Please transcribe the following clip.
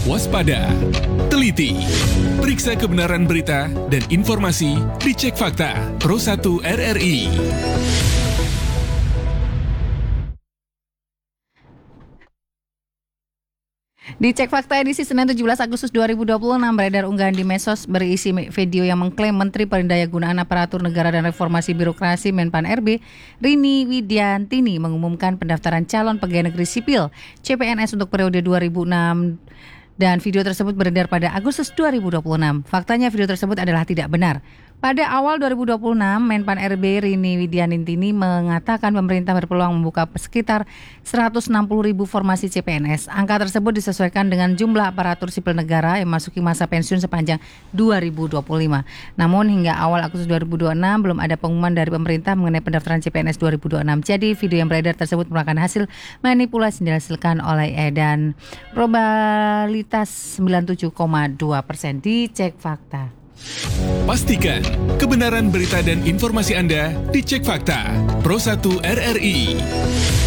waspada, teliti. Periksa kebenaran berita dan informasi di Cek Fakta Pro 1 RRI. Di Cek Fakta edisi Senin 17 Agustus 2026 beredar unggahan di medsos berisi video yang mengklaim Menteri Pendayagunaan Aparatur Negara dan Reformasi Birokrasi Menpan RB Rini Widiantini mengumumkan pendaftaran calon pegawai negeri sipil CPNS untuk periode 2006 dan video tersebut beredar pada Agustus 2026. Faktanya video tersebut adalah tidak benar. Pada awal 2026, Menpan RB Rini Widiantini mengatakan pemerintah berpeluang membuka sekitar 160.000 formasi CPNS. Angka tersebut disesuaikan dengan jumlah aparatur sipil negara yang memasuki masa pensiun sepanjang 2025. Namun hingga awal Agustus 2026 belum ada pengumuman dari pemerintah mengenai pendaftaran CPNS 2026. Jadi video yang beredar tersebut merupakan hasil manipulasi yang dihasilkan oleh dan probabilitas 97,2% di Cek Fakta. Pastikan kebenaran berita dan informasi Anda di Cek Fakta Pro 1 RRI.